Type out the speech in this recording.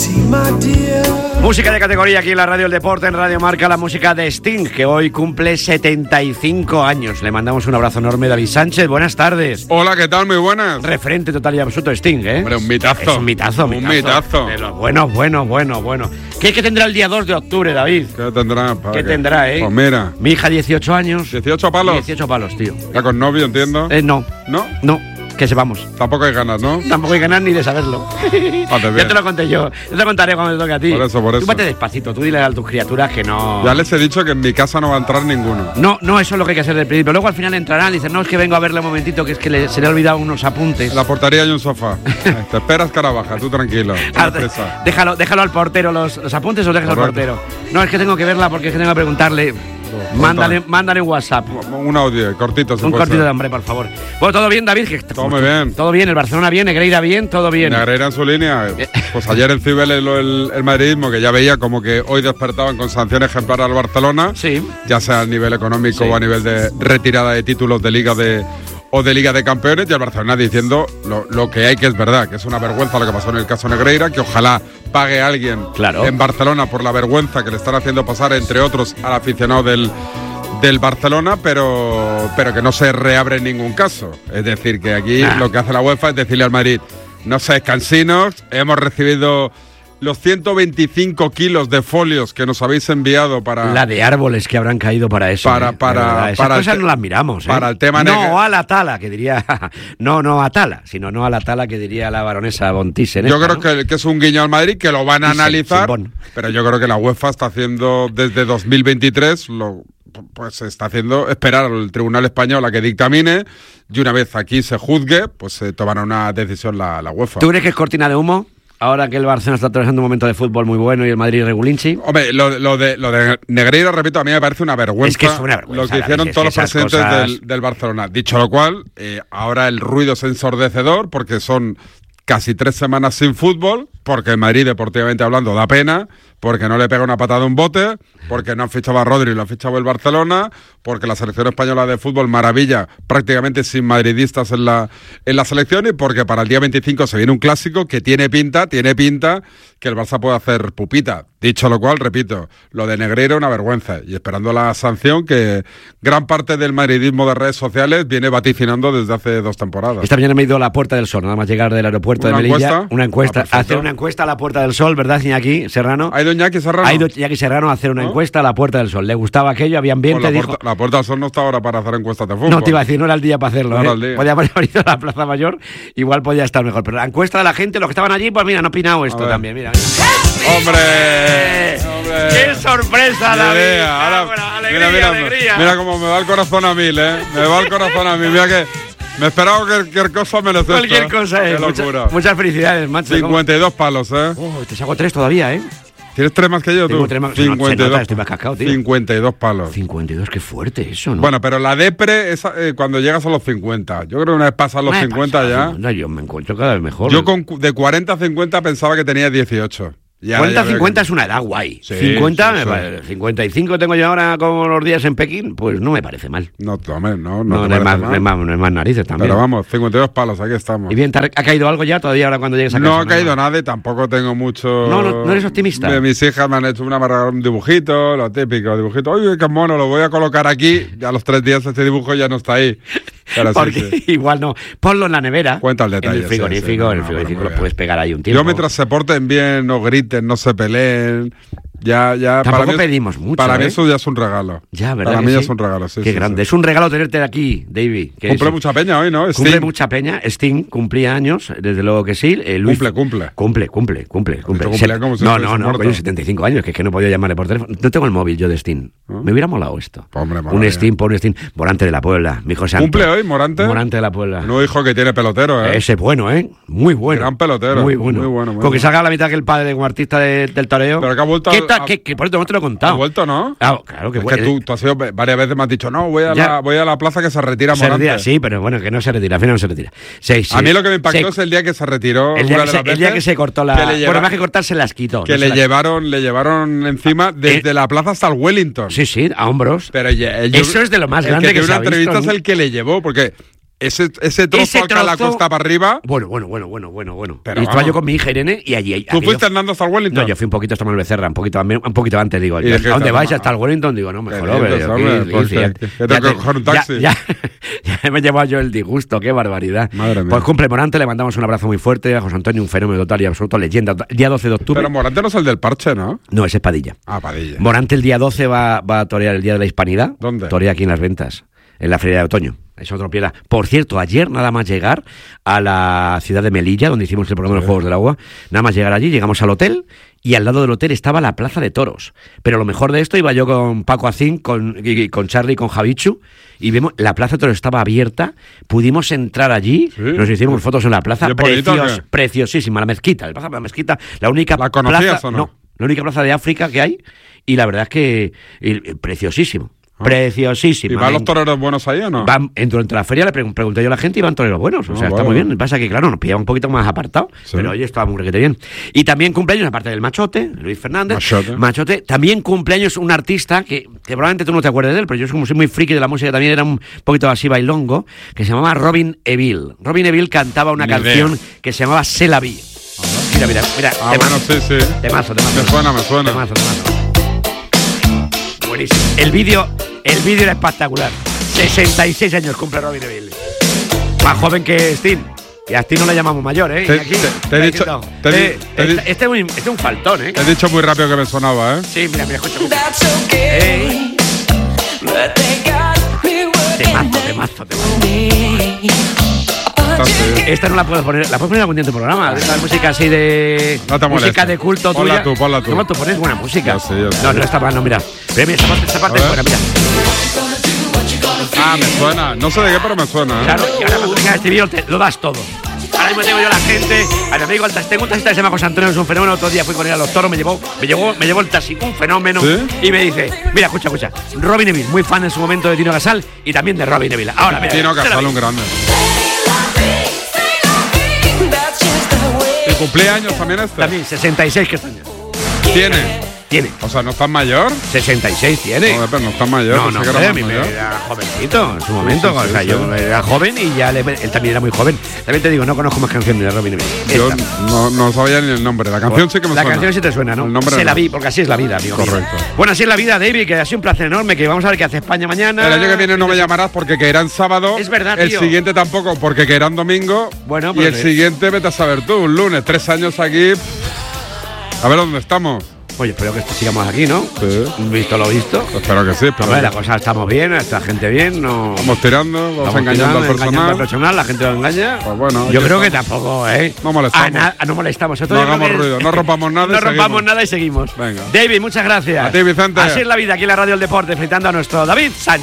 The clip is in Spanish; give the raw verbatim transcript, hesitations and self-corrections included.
Música de categoría aquí en la Radio del Deporte, en Radio Marca, la música de Sting, que hoy cumple setenta y cinco años. Le mandamos un abrazo enorme, David Sánchez. Buenas tardes. Hola, ¿qué tal? Muy buenas. Referente total y absoluto de Sting, ¿eh? Hombre, un mitazo. Es un mitazo, Un mitazo. mitazo. De los buenos, bueno, bueno, bueno. ¿Qué, qué tendrá el día dos de octubre, David? ¿Qué tendrá? ¿Qué, qué tendrá, eh? Pues mira. Mi hija, dieciocho años. ¿dieciocho palos? dieciocho palos, tío. ¿Ya con novio, entiendo? Eh, no. ¿No? No. Que sepamos. Tampoco hay ganas, ¿no? Tampoco hay ganas ni de saberlo. Ya te lo conté yo. Yo te lo contaré cuando te toque a ti. Por eso, por eso. Tú vete despacito, tú dile a tus criaturas que no... Ya les he dicho que en mi casa no va a entrar ninguno. No, no, eso es lo que hay que hacer del principio. Luego al final entrarán y dicen, no, es que vengo a verle un momentito, que es que le, se le ha olvidado unos apuntes. En la portería hay un sofá. Te esperas cara baja, tú tranquilo. Ah, déjalo, déjalo al portero los, los apuntes o dejas al portero. No, es que tengo que verla porque es que tengo que preguntarle. Mándale, mándale un WhatsApp. Un audio, cortito. Un cortito ser. de hambre, por favor. Bueno, todo bien, David. Que todo muy bien. Todo bien, el Barcelona bien, Negreira bien, todo bien. Negreira en su línea. Pues ayer en Cibeles el, el, el madridismo, que ya veía como que hoy despertaban con sanción ejemplar al Barcelona. Sí. Ya sea a nivel económico sí. o a nivel de retirada de títulos de Liga de... o de Liga de Campeones, y el Barcelona diciendo lo, lo que hay, que es verdad, que es una vergüenza lo que pasó en el caso Negreira, que ojalá pague alguien claro. en Barcelona por la vergüenza que le están haciendo pasar, entre otros, al aficionado del, del Barcelona, pero, pero que no se reabre en ningún caso. Es decir, que aquí nah. lo que hace la UEFA es decirle al Madrid, no seáis cansinos, hemos recibido... los ciento veinticinco kilos de folios que nos habéis enviado para... La de árboles que habrán caído para eso. Para, ¿eh? para, Esas para cosas te- no las miramos, ¿eh? Para el tema... No negro. a la tala, que diría... no, no a tala, sino no a la tala que diría la baronesa von Thyssen. Yo esta, creo ¿no? que, que es un guiño al Madrid, que lo van a Thyssen, analizar, Simbón. Pero yo creo que la UEFA está haciendo desde dos mil veintitrés... lo pues está haciendo esperar al Tribunal Español a que dictamine, y una vez aquí se juzgue, pues se tomará una decisión la, la UEFA. ¿Tú crees que es cortina de humo? Ahora que el Barcelona está atravesando un momento de fútbol muy bueno y el Madrid regulinchi. Hombre, lo, lo, de, lo de Negreira, repito, a mí me parece una vergüenza. Es que es una vergüenza. Lo que hicieron David, todos es los que presidentes cosas... del, del Barcelona. Dicho lo cual, eh, ahora el ruido es ensordecedor porque son casi tres semanas sin fútbol, porque el Madrid, deportivamente hablando, da pena, porque no le pega una patada a un bote, porque no han fichado a Rodri y lo ha fichado el Barcelona, porque la selección española de fútbol, maravilla, prácticamente sin madridistas en la, en la selección, y porque para el día veinticinco se viene un clásico que tiene pinta, tiene pinta que el Barça puede hacer pupita. Dicho lo cual, repito, lo de Negreira una vergüenza, y esperando la sanción que gran parte del madridismo de redes sociales viene vaticinando desde hace dos temporadas. Esta mañana me he ido a la Puerta del Sol, nada más llegar del aeropuerto de Melilla. Encuesta? Una encuesta. Ah, hacer una encuesta a la Puerta del Sol, ¿verdad, Iñaki Serrano? ¿Ha ido Iñaki Serrano? Ha ido Iñaki Serrano a hacer una ¿no? encuesta a la Puerta del Sol. Le gustaba aquello, había ambiente, Pues la, dijo... puerta, la Puerta del Sol no está ahora para hacer encuestas de fútbol. No, te iba a decir, no era el día para hacerlo. No ¿eh? era el día. Podía haber ido a la Plaza Mayor, igual podía estar mejor. Pero la encuesta de la gente, los que estaban allí, pues mira, no han opinado esto también. Mira, mira. ¡Hombre! ¡Eh! ¡Hombre! ¡Qué sorpresa, David! Yeah, ahora, Bueno, alegría, mira, mira, alegría. Mira cómo me va el corazón a mil, ¿eh? Me va el corazón a mil. Mira que me esperaba que cualquier cosa menos esto. Cualquier cosa, ¿eh? Qué locura. Mucha, muchas felicidades, macho. cincuenta y dos palos, ¿eh? Oh, te saco tres todavía, ¿eh? ¿Tienes tres más que yo, tú? Tengo tres más. cincuenta y dos, Se nota, estoy más cascado, tío. cincuenta y dos palos. cincuenta y dos, qué fuerte eso, ¿no? Bueno, pero la depre es eh, cuando llegas a los cincuenta. Yo creo que una vez pasas los Me cincuenta pasa, ya... cincuenta, yo me encuentro cada vez mejor. Yo con, de cuarenta a cincuenta pensaba que tenía dieciocho. cuarenta a cincuenta es una edad guay. Sí, cincuenta, sí, me sí. parece. cincuenta y cinco tengo yo ahora como los días en Pekín, pues no me parece mal. No, tome, no, no, No, te no, hay parece más, mal. no, hay más, no hay más narices también. Pero vamos, cincuenta y dos palos, aquí estamos. ¿Y bien, ¿te ha ha caído algo ya todavía ahora cuando llegues a casa? No ha caído nada y tampoco tengo mucho... No, no, no eres optimista. De mis hijas me han hecho una, un dibujito, lo típico, dibujito. Oye, qué mono, lo voy a colocar aquí. Ya a los tres días este dibujo ya no está ahí. Pero sí, Porque sí. igual no. Ponlo en la nevera. Cuenta el detalle. En el frigorífico, sí, sí, no, en el no, frigorífico bueno, lo muy puedes bien. pegar ahí un tiempo. Yo mientras se porten bien, no griten, no se peleen, ya, ya... Tampoco para mí, pedimos mucho, Para mí ¿eh? eso ya es un regalo. Ya, ¿verdad? Para que mí sí? ya es un regalo, sí. Qué sí, grande. sí. Es un regalo tenerte aquí, David. Que Cumple es- mucha peña hoy, ¿no? Cumple Sting. mucha peña. Sting cumplía años, desde luego que sí. Eh, Luis- Cumple, cumple. Cumple, cumple, cumple. cumple. cumplía Se- como si no, estuviese no, no, muerto. coño, setenta y cinco años, que es que no podía llamarle por teléfono. No tengo el móvil yo de Sting. ¿No? Me hubiera molado esto. Hombre, un maravilla. Sting, por un Sting. Morante de la Puebla, mi hijo santo. ¿Cumple hoy, Morante? Morante de la Puebla. Un hijo que tiene pelotero, ¿eh? Ese bueno, ¿eh? Muy bueno. Gran pelotero. Muy bueno. Muy bueno, muy Con que bueno. salga a la mitad que el padre como artista de- del toreo. Pero que ha vuelto ¿Qué al- tal? a- ¿Qué- qué- por esto no te lo he ¿Ha contado. vuelto, no? Ah, claro que Es bueno. que tú, tú has sido varias veces, me has dicho, no, voy a, Ya. la, voy a la plaza que se retira Se Morante. retira, sí, pero bueno, que no se retira, al final no se retira. Sí, sí. A mí lo que me impactó Se- es el día que se retiró. el día, una que de se, las el día veces que se cortó la... que le lleva- Bueno, más que cortar, se las quitó. que no le se las- llevaron, le llevaron encima desde Eh, la plaza hasta el Wellington. Sí, sí, a hombros. Pero ye- yo- Eso es de lo más el grande que que tiene se una ha visto, entrevista ¿no? es el que le llevó, porque Ese, ese trozo Ese acá a la trozo- costa para arriba. Bueno, bueno, bueno, bueno, bueno, bueno. Pero Y estaba vamos. yo con mi hija Irene y allí... ¿Tú aquello- fuiste andando hasta el Wellington? No, yo fui un poquito hasta Manuel Becerra, un poquito, un poquito antes, digo. Y ¿A dijiste, dónde vais? "Toma". ¿Hasta el Wellington? Digo, no, mejor, Qué hombre. dices, yo hombre, aquí- pues sí, que- ya- que ya tengo que te- coger un ya- taxi. Ya, ya me he llevado yo el disgusto, qué barbaridad. Madre mía. Pues cumple Morante, le mandamos un abrazo muy fuerte a José Antonio, un fenómeno total y absoluto, leyenda. El día doce de octubre... Pero Morante no es el del parche, ¿no? No, ese es Padilla. Ah, Padilla. Morante el día doce va, va a torear el Día de la Hispanidad. ¿Dónde? Torea aquí en Las Ventas, en la Feria de Otoño. Es otro piedra. Por cierto, ayer nada más llegar a la ciudad de Melilla, donde hicimos el programa de los Juegos del Agua, nada más llegar allí, llegamos al hotel y al lado del hotel estaba la Plaza de Toros. Pero lo mejor de esto, iba yo con Paco Acín, con, y- con Charlie y con Javichu, y vemos, la Plaza de Toros estaba abierta, pudimos entrar allí, Sí. nos hicimos fotos en la plaza, ¿Y es bonito o precios, qué? preciosísima, la mezquita, la plaza de la mezquita, la única ¿La conocías plaza, o no? la única plaza de África que hay, y la verdad es que eh, preciosísimo. Ah. Preciosísimo. ¿Y van los Me- toreros buenos ahí o no? Van, entro entre la feria, le pregun- pregunté yo a la gente y van toreros buenos. O Ah, sea, está bueno. muy bien. Lo que pasa es que, claro, nos pillaba un poquito más apartado. Sí. Pero oye, estaba muy requete bien. Y también cumpleaños, aparte del Machote, Luis Fernández. Machote. Machote. También cumpleaños un artista que, que probablemente tú no te acuerdes de él, pero yo como soy muy friki de la música, también era un poquito así bailongo, que se llamaba Robin Evil. Robin Evil cantaba una Ni canción idea. que se llamaba Se la vi. Mira, mira, mira. Ah, bueno, sí, sí. Temazo, temazo. Me suena, me suena. Temazo, temazo. Buenísimo. El vídeo, el vídeo era espectacular. sesenta y seis años cumple Robin Neville. Más joven que Sting. Y a Sting no le llamamos mayor, ¿eh? Te- Y aquí, te- te he está dicho- diciendo, te he di- eh, te he di- este, este es un, este es un faltón, ¿eh? He dicho muy rápido que me sonaba, ¿eh? Sí, mira, mira, escucha. escucha. That's okay, but they got me Temazo, working temazo, temazo. me. Está sí. Esta no la puedes poner, la puedes poner algún día en tu programa. Esta música así de. No te molestes. música de culto Ponla tuya. tú, ponla tú. No, tú pones buena música. Ya sé, ya sé. No, no está mal, no, mira. Pero mira, esta parte, esta parte A es ver. buena, mira. Ah, me suena. No sé de qué, pero me suena, ¿eh? Claro, y ahora cuando tengas este vídeo te lo das todo. Ahora mismo tengo yo a la gente, a mi amigo, el taxi- tengo un taxista que se llama José Antonio, es un fenómeno. Otro día fui con él a los toros, me llevó, me llevó, me llevó el taxi, un fenómeno. ¿Sí? Y me dice, mira, escucha, escucha, Robin Neville, muy fan en su momento de Tino Casal y también de Robin Neville. Ahora, mira, Tino se la Casal, vi. un grande. That's just the way. ¿Y cumpleaños también este? También, sesenta y seis que años. ¿Tiene? Tiene. O sea, ¿no estás mayor? sesenta y seis tiene. Joder, pero no estás mayor. No, no, pensé que hombre, eras a mí más me mayor. era jovencito en su momento. sí, o sea, sí, yo sí. era joven y ya le- él también era muy joven. También te digo, no conozco más canciones de Robin Neville. Yo Esta. no, no sabía ni el nombre. La canción sí que me la suena. canción sí te suena, ¿no? El nombre Se no. la vi, porque así es la vida, amigo. mío. Correcto. Bueno, así es la vida, David, que ha sido un placer enorme, que vamos a ver qué hace España mañana. El año que viene no me llamarás porque caerán sábado. Es verdad, El tío. siguiente tampoco porque caerán domingo. Bueno, y pues el sí. siguiente, vete a saber tú, un lunes. Tres años aquí. pff, A ver dónde estamos. Oye, espero que sigamos aquí, ¿no? Sí. Visto lo visto. Espero que sí. Pero Hombre, la cosa estamos bien, está gente bien, no... vamos tirando, vamos, Estamos engañando tirando, al engañando personal. al personal, la gente lo engaña. Pues bueno, yo aquí creo que estamos. tampoco, ¿eh? No molestamos. A na- a no molestamos. Esto No yo creo hagamos que- ruido, no rompamos nada y No rompamos seguimos. nada y seguimos. Venga. David, muchas gracias. A ti, Vicente. Así es la vida aquí en la Radio del Deporte, felicitando a nuestro David Sánchez.